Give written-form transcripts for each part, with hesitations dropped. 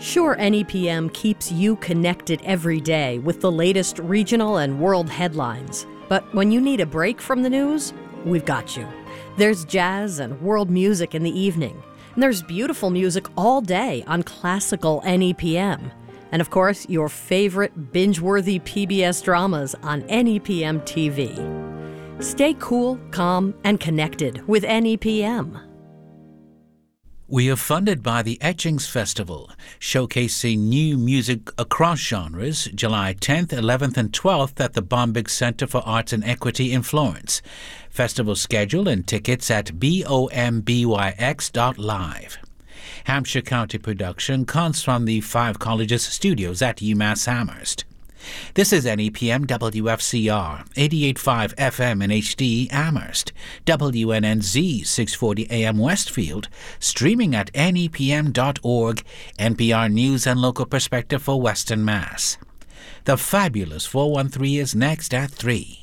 Sure, NEPM keeps you connected every day with the latest regional and world headlines. But when you need a break from the news, we've got you. There's jazz and world music in the evening. And there's beautiful music all day on classical NEPM. And of course, your favorite binge-worthy PBS dramas on NEPM TV. Stay cool, calm, and connected with NEPM. We are funded by the Etchings Festival, showcasing new music across genres, July 10th, 11th and 12th at the Bombig Center for Arts and Equity in Florence. Festival schedule and tickets at bombyx.live. Hampshire County production comes from the Five Colleges studios at UMass Amherst. This is NEPM WFCR, 88.5 FM in HD Amherst, WNNZ 640 AM Westfield, streaming at nepm.org, NPR News and Local Perspective for Western Mass. The Fabulous 413 is next at 3.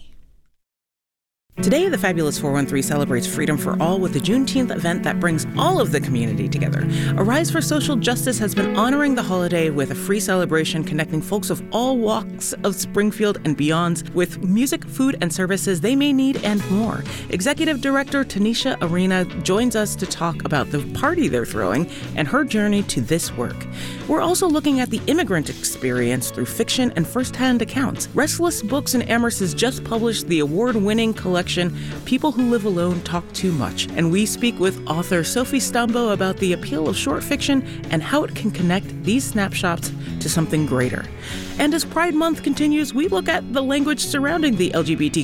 Today, the Fabulous 413 celebrates freedom for all with a Juneteenth event that brings all of the community together. Arise for Social Justice has been honoring the holiday with a free celebration connecting folks of all walks of Springfield and beyond with music, food, and services they may need and more. Executive Director Tanisha Arena joins us to talk about the party they're throwing and her journey to this work. We're also looking at the immigrant experience through fiction and firsthand accounts. Restless Books in Amherst has just published the award-winning collection People Who Live Alone Talk Too Much, and we speak with author Sophie Stambo about the appeal of short fiction and how it can connect these snapshots to something greater. And as Pride Month continues, we look at the language surrounding the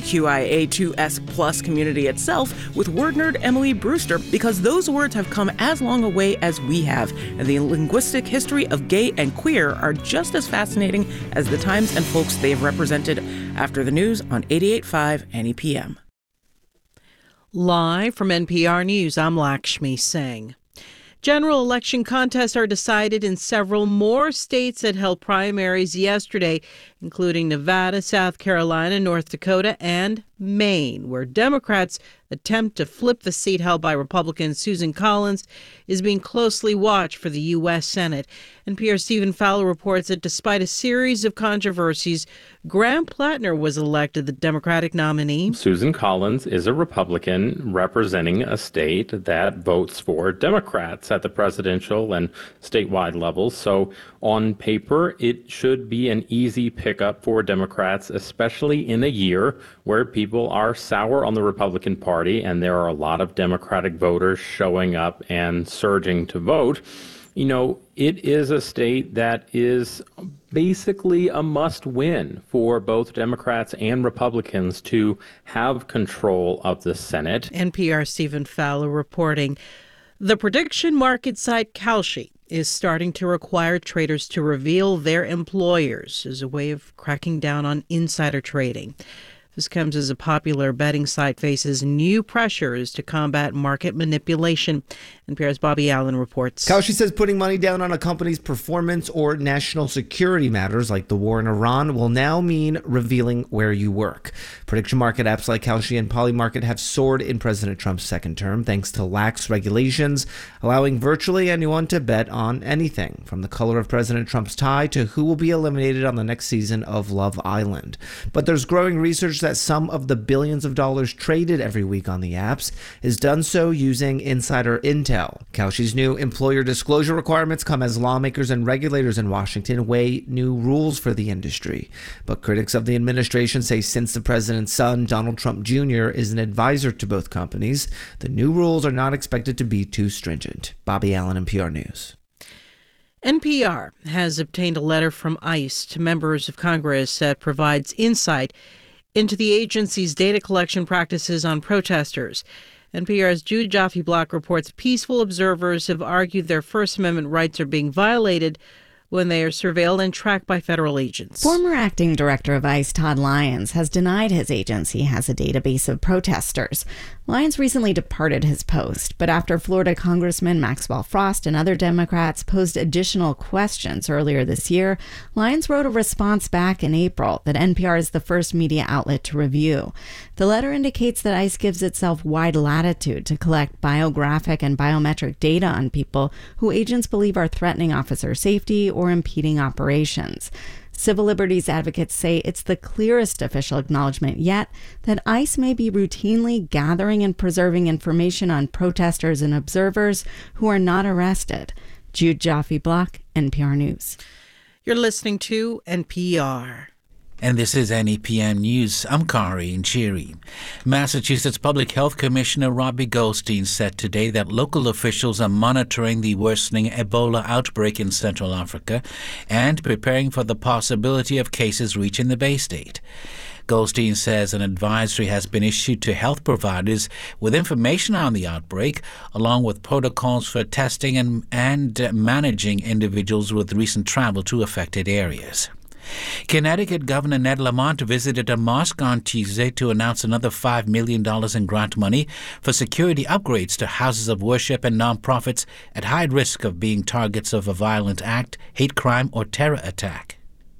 LGBTQIA2S+ community itself with word nerd Emily Brewster, because those words have come as long a way as we have, and the linguistic history of gay and queer are just as fascinating as the times and folks they have represented. After the news on 88.5 NEPM. Live from NPR News, I'm Lakshmi Singh. General election contests are decided in several more states that held primaries yesterday, including Nevada, South Carolina, North Dakota, and Maine, where Democrats' attempt to flip the seat held by Republican Susan Collins is being closely watched for the U.S. Senate. NPR's Stephen Fowler reports that despite a series of controversies, Graham Plattner was elected the Democratic nominee. Susan Collins is a Republican representing a state that votes for Democrats at the presidential and statewide levels. So on paper, it should be an easy pickup for Democrats, especially in a year where people are sour on the Republican Party and there are a lot of Democratic voters showing up and surging to vote. You know, it is a state that is basically a must-win for both Democrats and Republicans to have control of the Senate. NPR's Stephen Fowler reporting. The prediction market site Kalshi is starting to require traders to reveal their employers as a way of cracking down on insider trading. This comes as a popular betting site faces new pressures to combat market manipulation. NPR's Bobby Allen reports. Kalshi says putting money down on a company's performance or national security matters like the war in Iran will now mean revealing where you work. Prediction market apps like Kalshi and Polymarket have soared in President Trump's second term thanks to lax regulations, allowing virtually anyone to bet on anything, from the color of President Trump's tie to who will be eliminated on the next season of Love Island. But there's growing research that some of the billions of dollars traded every week on the apps is done so using insider intel. Kalshi's new employer disclosure requirements come as lawmakers and regulators in Washington weigh new rules for the industry. But critics of the administration say since the president's son, Donald Trump Jr., is an advisor to both companies, the new rules are not expected to be too stringent. Bobby Allen, NPR News. NPR has obtained a letter from ICE to members of Congress that provides insight into the agency's data collection practices on protesters. NPR's Jude Jaffe Block reports peaceful observers have argued their First Amendment rights are being violated when they are surveilled and tracked by federal agents. Former acting director of ICE, Todd Lyons, has denied his agency has a database of protesters. Lyons recently departed his post, but after Florida Congressman Maxwell Frost and other Democrats posed additional questions earlier this year, Lyons wrote a response back in April that NPR is the first media outlet to review. The letter indicates that ICE gives itself wide latitude to collect biographic and biometric data on people who agents believe are threatening officer safety or impeding operations. Civil liberties advocates say it's the clearest official acknowledgement yet that ICE may be routinely gathering and preserving information on protesters and observers who are not arrested. Jude Jaffe-Block, NPR News. You're listening to NPR. And this is NEPM News. I'm Kari Nchiri. Massachusetts Public Health Commissioner Robbie Goldstein said today that local officials are monitoring the worsening Ebola outbreak in Central Africa and preparing for the possibility of cases reaching the Bay State. Goldstein says an advisory has been issued to health providers with information on the outbreak, along with protocols for testing and managing individuals with recent travel to affected areas. Connecticut Governor Ned Lamont visited a mosque on Tuesday to announce another $5 million in grant money for security upgrades to houses of worship and nonprofits at high risk of being targets of a violent act, hate crime, or terror attack.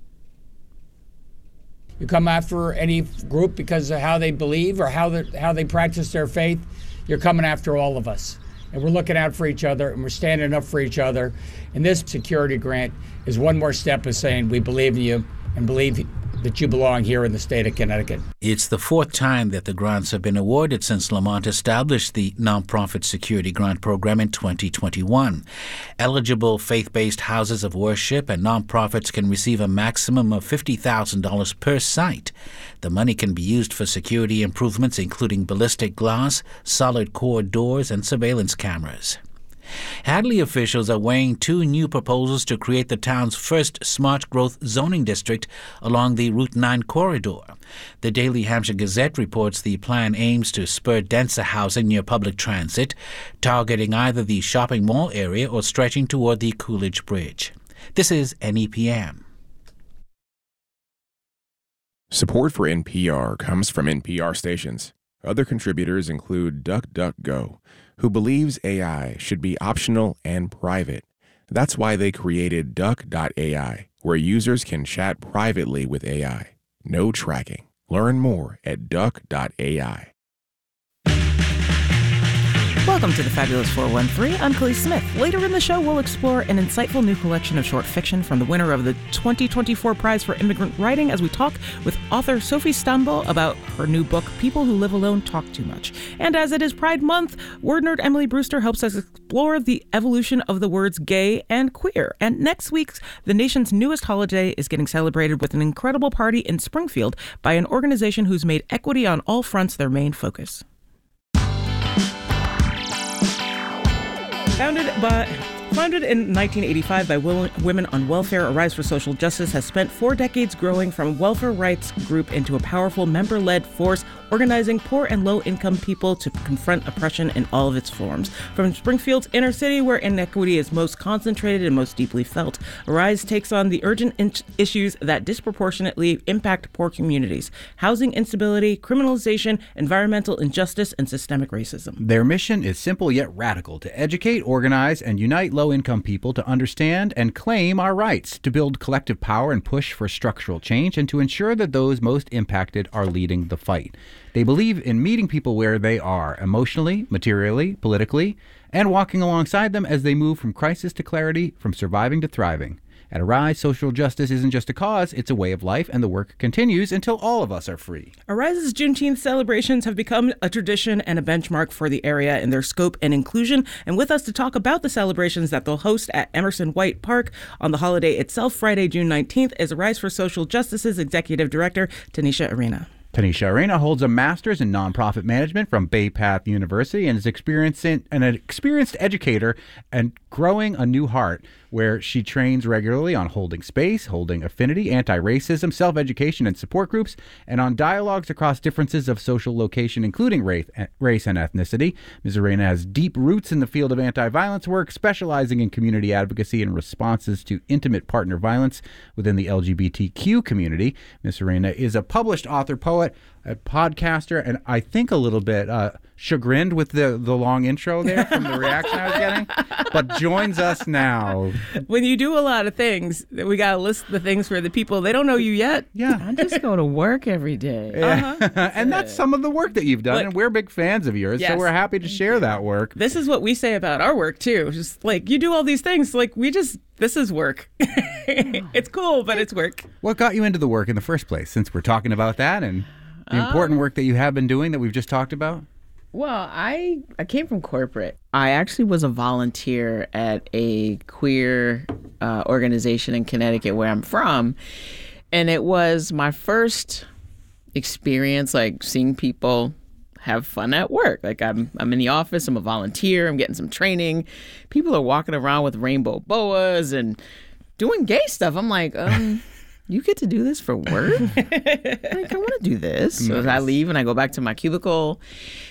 You come after any group because of how they believe or how they practice their faith, you're coming after all of us. And we're looking out for each other, and we're standing up for each other. And this security grant is one more step of saying we believe in you and believe that you belong here in the state of Connecticut. It's the fourth time that the grants have been awarded since Lamont established the nonprofit security grant program in 2021. Eligible faith-based houses of worship and nonprofits can receive a maximum of $50,000 per site. The money can be used for security improvements, including ballistic glass, solid core doors, and surveillance cameras. Hadley officials are weighing two new proposals to create the town's first smart growth zoning district along the Route 9 corridor. The Daily Hampshire Gazette reports the plan aims to spur denser housing near public transit, targeting either the shopping mall area or stretching toward the Coolidge Bridge. This is NEPM. Support for NPR comes from NPR stations. Other contributors include DuckDuckGo, who believes AI should be optional and private. That's why they created Duck.ai, where users can chat privately with AI. No tracking. Learn more at Duck.ai. Welcome to the Fabulous 413. I'm Khalees Smith. Later in the show, we'll explore an insightful new collection of short fiction from the winner of the 2024 Prize for Immigrant Writing as we talk with author Sophie Stambo about her new book, People Who Live Alone Talk Too Much. And as it is Pride Month, word nerd Emily Brewster helps us explore the evolution of the words gay and queer. And next week's, the nation's newest holiday is getting celebrated with an incredible party in Springfield by an organization who's made equity on all fronts their main focus. Founded in 1985 by Women on Welfare, Arise for Social Justice has spent 4 decades growing from a welfare rights group into a powerful member-led force organizing poor and low-income people to confront oppression in all of its forms. From Springfield's inner city, where inequity is most concentrated and most deeply felt, Arise takes on the urgent issues that disproportionately impact poor communities: housing instability, criminalization, environmental injustice, and systemic racism. Their mission is simple yet radical: to educate, organize, and unite low-income people to understand and claim our rights, to build collective power and push for structural change, and to ensure that those most impacted are leading the fight. They believe in meeting people where they are, emotionally, materially, politically, and walking alongside them as they move from crisis to clarity, from surviving to thriving. At Arise, social justice isn't just a cause, it's a way of life, and the work continues until all of us are free. Arise's Juneteenth celebrations have become a tradition and a benchmark for the area in their scope and inclusion. And with us to talk about the celebrations that they'll host at Emerson White Park on the holiday itself, Friday, June 19th, is Arise for Social Justice's Executive Director, Tanisha Arena. Tanisha Arena holds a master's in nonprofit management from Bay Path University and is an experienced educator and growing a new heart where she trains regularly on holding space, holding affinity, anti-racism, self-education, and support groups, and on dialogues across differences of social location, including race and ethnicity. Ms. Arena has deep roots in the field of anti-violence work, specializing in community advocacy and responses to intimate partner violence within the LGBTQ community. Ms. Arena is a published author, poet, a podcaster, and I think a little bit chagrined with the long intro there from the reaction I was getting, but joins us now. When you do a lot of things, we got to list the things for the people. They don't know you yet. Yeah. I just go to work every day. Yeah. And that's some of the work that you've done, and we're big fans of yours, so we're happy to share that work. This is what we say about our work, too. Just like, you do all these things, like, this is work. It's cool, but it's work. What got you into the work in the first place, since we're talking about that and the important work that you have been doing that we've just talked about? Well, I came from corporate. I actually was a volunteer at a queer organization in Connecticut where I'm from. And it was my first experience, like, seeing people have fun at work. Like, I'm in the office, I'm a volunteer, I'm getting some training. People are walking around with rainbow boas and doing gay stuff. I'm like, you get to do this for work? Like, I want to do this. So I leave and I go back to my cubicle.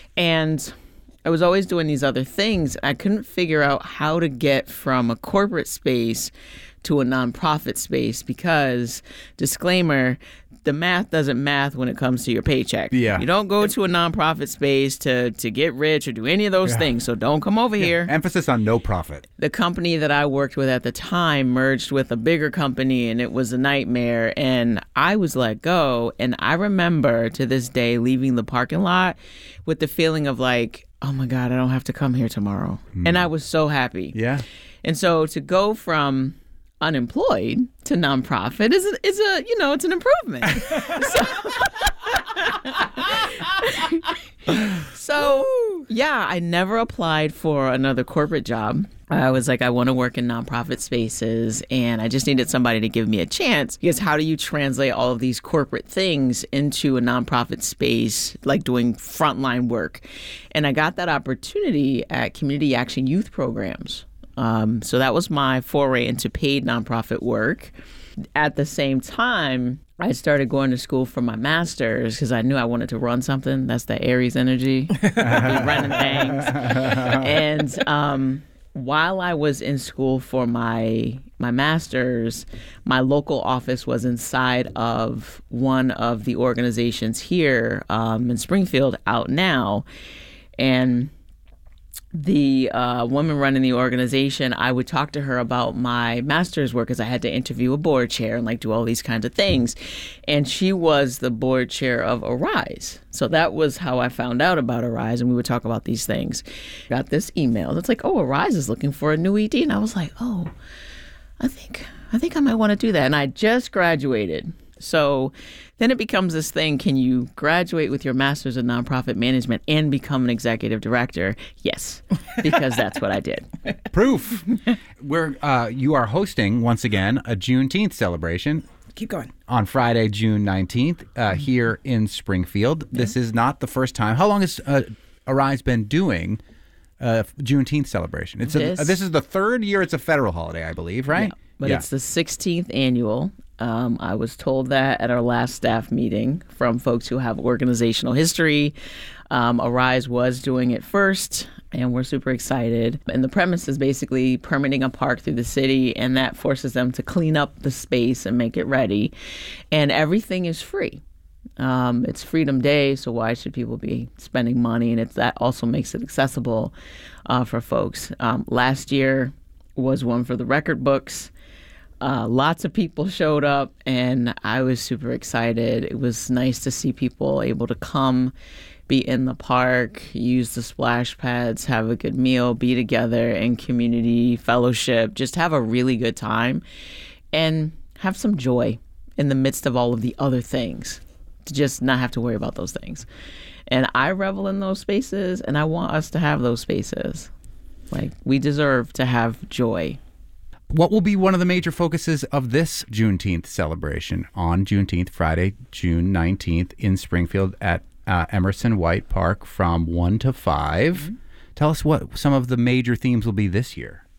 And I was always doing these other things. I couldn't figure out how to get from a corporate space to a nonprofit space because, disclaimer, the math doesn't math when it comes to your paycheck. Yeah. You don't go to a nonprofit space to get rich or do any of those things. So don't come over here. Emphasis on no profit. The company that I worked with at the time merged with a bigger company, and it was a nightmare. And I was let go. And I remember to this day leaving the parking lot with the feeling of like, oh my God, I don't have to come here tomorrow. And I was so happy. Yeah. And so to go from unemployed to nonprofit is a it's an improvement. So yeah, I never applied for another corporate job. I was like, I want to work in nonprofit spaces, and I just needed somebody to give me a chance. Because how do you translate all of these corporate things into a nonprofit space, like doing frontline work? And I got that opportunity at Community Action Youth Programs. So that was my foray into paid nonprofit work. At the same time, I started going to school for my master's because I knew I wanted to run something. That's the Aries energy, running things. And while I was in school for my master's, my local office was inside of one of the organizations here in Springfield, Out Now. And the woman running the organization, I would talk to her about my master's work because I had to interview a board chair and like do all these kinds of things. And she was the board chair of Arise. So that was how I found out about Arise, and we would talk about these things. Got this email that's like, oh, Arise is looking for a new ED. And I was like, oh, I think I might want to do that. And I just graduated. So then it becomes this thing. Can you graduate with your master's in nonprofit management and become an executive director? Yes, because that's what I did. Proof. You are hosting, once again, a Juneteenth celebration. Keep going. On Friday, June 19th, here in Springfield. Yeah. This is not the first time. How long has Arise been doing Juneteenth celebration? This is the third year. It's a federal holiday, I believe, right? Yeah, but it's the 16th annual. I was told that at our last staff meeting from folks who have organizational history. Arise was doing it first, and we're super excited. And the premise is basically permitting a park through the city, and that forces them to clean up the space and make it ready. And everything is free. It's Freedom Day, so why should people be spending money? And that also makes it accessible for folks. Last year was one for the record books. Lots of people showed up, and I was super excited. It was nice to see people able to come, be in the park, use the splash pads, have a good meal, be together in community fellowship, just have a really good time and have some joy in the midst of all of the other things, to just not have to worry about those things. And I revel in those spaces, and I want us to have those spaces. Like, we deserve to have joy. What will be one of the major focuses of this Juneteenth celebration on Juneteenth, Friday, June 19th in Springfield at Emerson White Park from 1 to 5? Mm-hmm. Tell us what some of the major themes will be this year.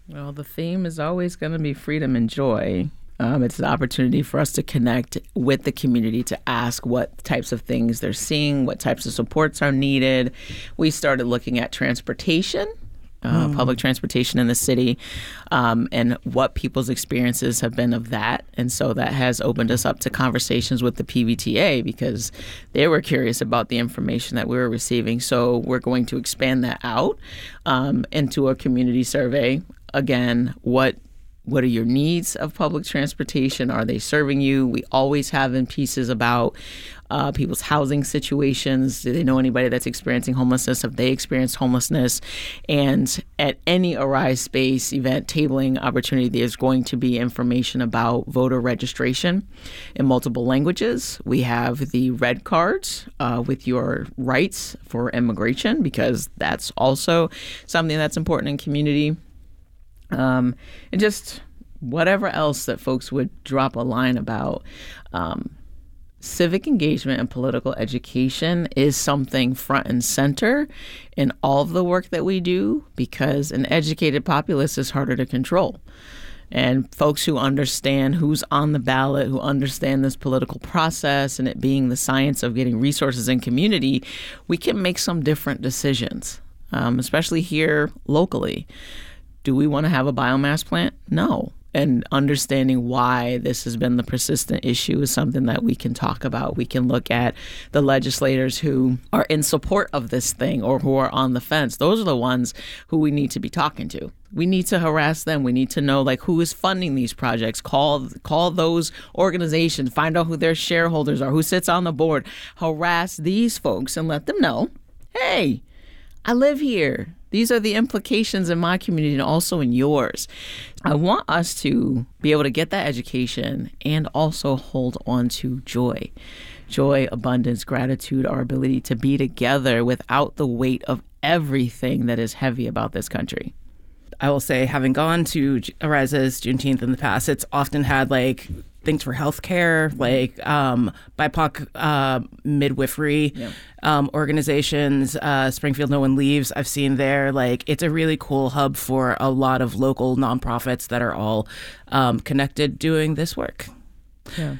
Well, the theme is always going to be freedom and joy. It's an opportunity for us to connect with the community, to ask what types of things they're seeing, what types of supports are needed. We started looking at transportation, public transportation in the city, and what people's experiences have been of that. And so that has opened us up to conversations with the PVTA because they were curious about the information that we were receiving. So we're going to expand that out into a community survey. Again, what are your needs of public transportation? Are they serving you? We always have in pieces about people's housing situations. Do they know anybody that's experiencing homelessness? Have they experienced homelessness? And at any Arise Space event tabling opportunity, there's going to be information about voter registration in multiple languages. We have the red cards with your rights for immigration, because that's also something that's important in community. And just whatever else that folks would drop a line about. Civic engagement and political education is something front and center in all of the work that we do, because an educated populace is harder to control. And folks who understand who's on the ballot, who understand this political process and it being the science of getting resources in community, we can make some different decisions, especially here locally. Do we want to have a biomass plant? No. And understanding why this has been the persistent issue is something that we can talk about. We can look at the legislators who are in support of this thing or who are on the fence. Those are the ones who we need to be talking to. We need to harass them. We need to know who is funding these projects. Call those organizations. Find out who their shareholders are, who sits on the board. Harass these folks and let them know, hey, I live here. These are the implications in my community and also in yours. I want us to be able to get that education and also hold on to joy. Joy, abundance, gratitude, our ability to be together without the weight of everything that is heavy about this country. I will say, having gone to Arise's Juneteenth in the past, it's often had things for healthcare, BIPOC midwifery organizations. Springfield No One Leaves, I've seen there. It's a really cool hub for a lot of local nonprofits that are all connected doing this work. Yeah.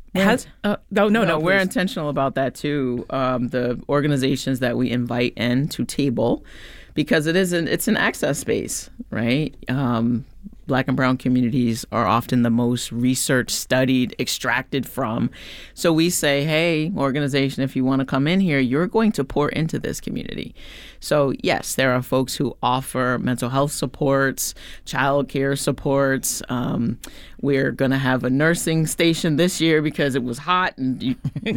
We're intentional about that too. The organizations that we invite in to table, because it's an access space, right? Black and brown communities are often the most research studied, extracted from. So we say, hey, organization, if you want to come in here, you're going to pour into this community. So yes, there are folks who offer mental health supports, child care supports. We're going to have a nursing station this year because it was hot and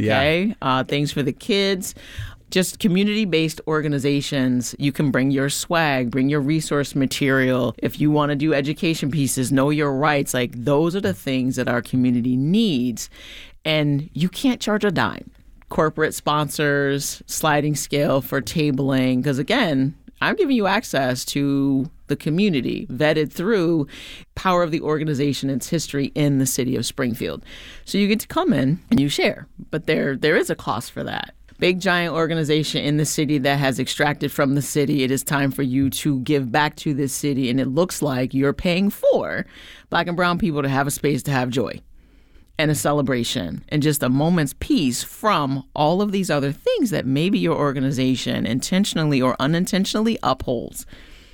things for the kids. Just community-based organizations. You can bring your swag, bring your resource material. If you want to do education pieces, know your rights. Those are the things that our community needs. And you can't charge a dime. Corporate sponsors, sliding scale for tabling. Because again, I'm giving you access to the community, vetted through power of the organization, its history in the city of Springfield. So you get to come in and you share. But there is a cost for that. Big, giant organization in the city that has extracted from the city. It is time for you to give back to this city. And it looks like you're paying for Black and brown people to have a space to have joy and a celebration and just a moment's peace from all of these other things that maybe your organization intentionally or unintentionally upholds.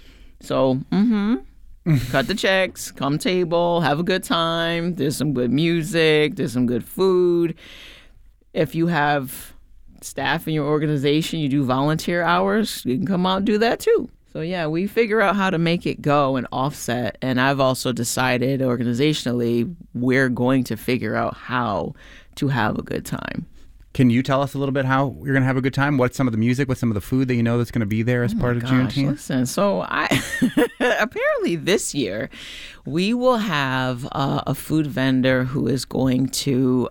So, cut the checks, come table, have a good time. There's some good music. There's some good food. If you have staff in your organization, you do volunteer hours, you can come out and do that too. So yeah, we figure out how to make it go and offset. And I've also decided organizationally, we're going to figure out how to have a good time. Can you tell us a little bit how you're going to have a good time? What's some of the music? What's some of the food that you know that's going to be there as part of Juneteenth? Listen, so apparently this year we will have a food vendor who is going to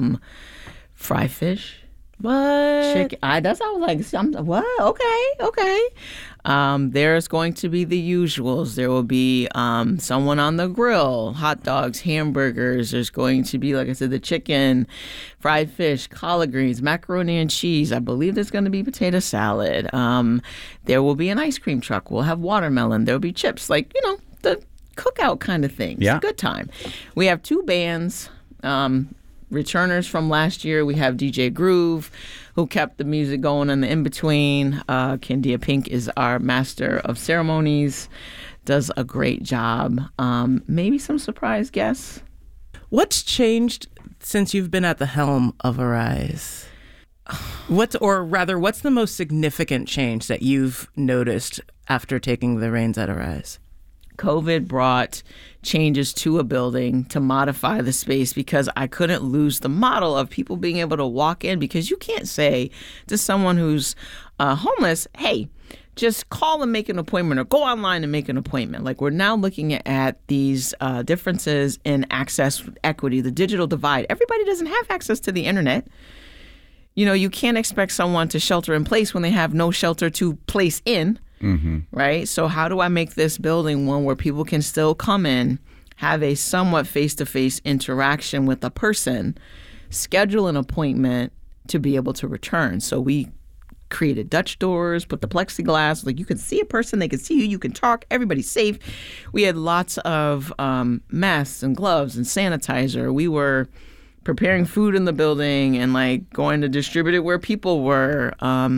fry fish. What? Chicken. That's how I was like, what? Okay. There's going to be the usuals. There will be someone on the grill, hot dogs, hamburgers. There's going to be, like I said, the chicken, fried fish, collard greens, macaroni and cheese. I believe there's going to be potato salad. There will be an ice cream truck. We'll have watermelon. There'll be chips, the cookout kind of thing. Yeah. It's a good time. We have 2 bands, returners from last year. We have DJ Groove, who kept the music going in the in-between. Kendia Pink is our master of ceremonies, does a great job. Maybe some surprise guests. What's changed since you've been at the helm of Arise? What's the most significant change that you've noticed after taking the reins at Arise? COVID brought changes to a building to modify the space because I couldn't lose the model of people being able to walk in, because you can't say to someone who's homeless, hey, just call and make an appointment, or go online and make an appointment. Like, we're now looking at these differences in access equity, the digital divide. Everybody doesn't have access to the internet. You know, you can't expect someone to shelter in place when they have no shelter to place in. Mm-hmm. Right? So how do I make this building one where people can still come in, have a somewhat face-to-face interaction with a person, schedule an appointment to be able to return? So we created Dutch doors, put the plexiglass, like you can see a person, they can see you, you can talk, everybody's safe. We had lots of masks and gloves and sanitizer. We were preparing food in the building and like going to distribute it where people were.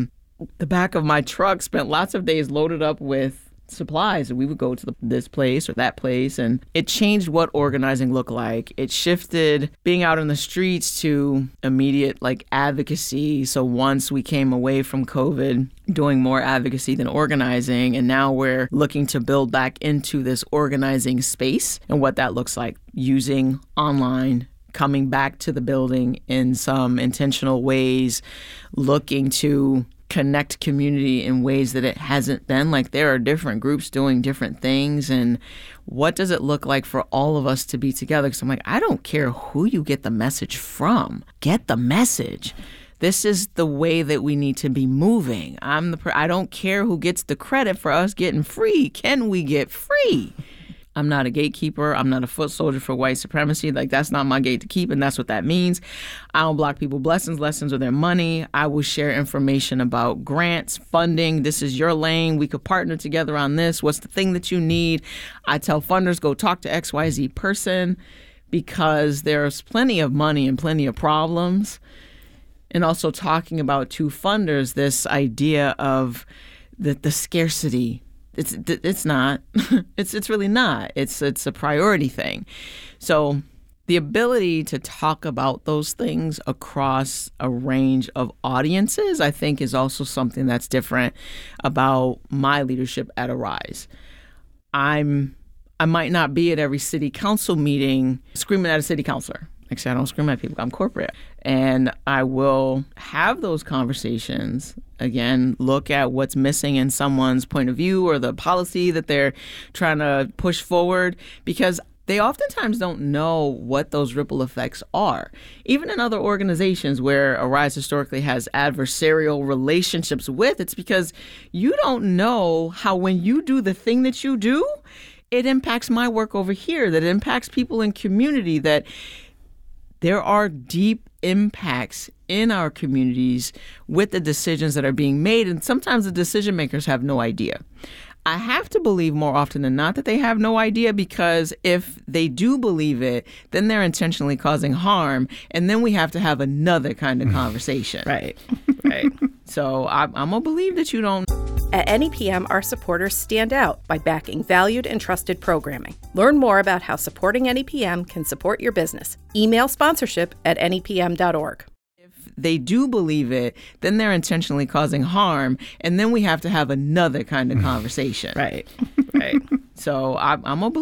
The back of my truck spent lots of days loaded up with supplies, and we would go to this place or that place, and it changed what organizing looked like. It shifted being out in the streets to immediate like advocacy. So once we came away from COVID, doing more advocacy than organizing, and now we're looking to build back into this organizing space and what that looks like, using online, coming back to the building in some intentional ways, looking to connect community in ways that it hasn't been. Like, there are different groups doing different things, and what does it look like for all of us to be together? Because I'm like, I don't care who you get the message from. Get the message. This is the way that we need to be moving. I don't care who gets the credit for us getting free. Can we get free? I'm not a gatekeeper. I'm not a foot soldier for white supremacy. Like, that's not my gate to keep, and that's what that means. I don't block people blessings, lessons, or their money. I will share information about grants, funding. This is your lane. We could partner together on this. What's the thing that you need? I tell funders, go talk to XYZ person, because there's plenty of money and plenty of problems. And also talking about to funders this idea of the scarcity. It's not. It's really not. It's a priority thing. So the ability to talk about those things across a range of audiences, I think, is also something that's different about my leadership at Arise. I might not be at every city council meeting screaming at a city councilor. Actually, I don't scream at people. I'm corporate. And I will have those conversations, again, look at what's missing in someone's point of view or the policy that they're trying to push forward, because they oftentimes don't know what those ripple effects are. Even in other organizations where Arise historically has adversarial relationships with, it's because you don't know how, when you do the thing that you do, it impacts my work over here, that it impacts people in community, that there are deep impacts in our communities with the decisions that are being made, and sometimes the decision makers have no idea. I have to believe more often than not that they have no idea, because if they do believe it, then they're intentionally causing harm, and then we have to have another kind of conversation. Right. So I'm going to believe that you don't. At NEPM, our supporters stand out by backing valued and trusted programming. Learn more about how supporting NEPM can support your business. Email sponsorship@nepm.org. If they do believe it, then they're intentionally causing harm, and then we have to have another kind of conversation. Right. So I'm going to